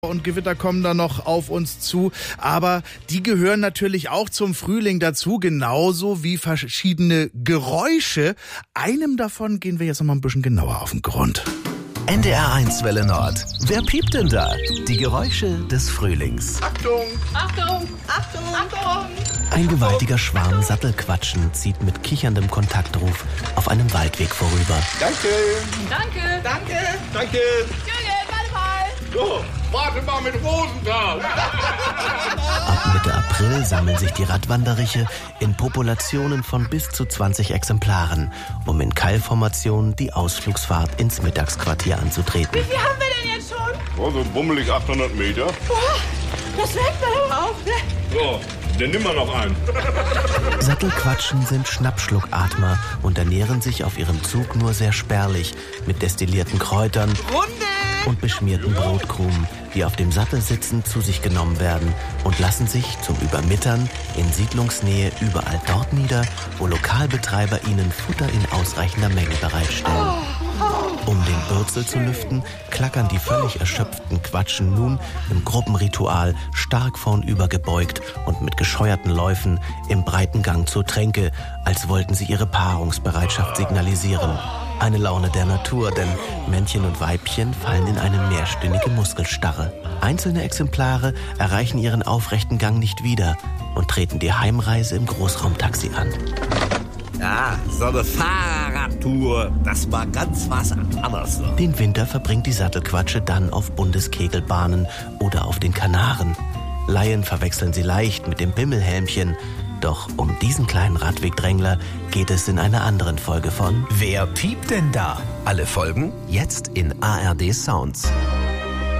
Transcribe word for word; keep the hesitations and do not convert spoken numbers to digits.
Und Gewitter kommen da noch auf uns zu, aber die gehören natürlich auch zum Frühling dazu, genauso wie verschiedene Geräusche. Einem davon gehen wir jetzt noch mal ein bisschen genauer auf den Grund. N D R eins Welle Nord. Wer piept denn da? Die Geräusche des Frühlings. Achtung! Achtung! Achtung! Achtung! Ein gewaltiger Schwarm Sattelquatschen zieht mit kicherndem Kontaktruf auf einem Waldweg vorüber. Danke! Danke! Danke! Danke! Jürgen, warte mal! So, warte mal mit Rosenthal! Ab Mitte April sammeln sich die Radwanderiche in Populationen von bis zu zwanzig Exemplaren, um in Keilformation die Ausflugsfahrt ins Mittagsquartier anzutreten. Wie viel haben wir denn jetzt schon? Oh, so bummelig achthundert Meter. Boah, das weckt mir aber auf, ne? So, dann nimm mal noch einen. Sattelquatschen sind Schnappschluckatmer und ernähren sich auf ihrem Zug nur sehr spärlich mit destillierten Kräutern und beschmierten Brotkrumen, die auf dem Sattel sitzend zu sich genommen werden und lassen sich zum Übermittern in Siedlungsnähe überall dort nieder, wo Lokalbetreiber ihnen Futter in ausreichender Menge bereitstellen. Um den Bürzel zu lüften, klackern die völlig erschöpften Quatschen nun im Gruppenritual stark vornüber gebeugt und mit gescheuerten Läufen im breiten Gang zur Tränke, als wollten sie ihre Paarungsbereitschaft signalisieren. Eine Laune der Natur, denn Männchen und Weibchen fallen in eine mehrstündige Muskelstarre. Einzelne Exemplare erreichen ihren aufrechten Gang nicht wieder und treten die Heimreise im Großraumtaxi an. Ja, so eine Fahrradtour, das war ganz was anderes. Den Winter verbringt die Sattelquatsche dann auf Bundeskegelbahnen oder auf den Kanaren. Laien verwechseln sie leicht mit dem Bimmelhelmchen. Doch um diesen kleinen Radwegdrängler geht es in einer anderen Folge von Wer piept denn da? Alle Folgen jetzt in A R D Sounds.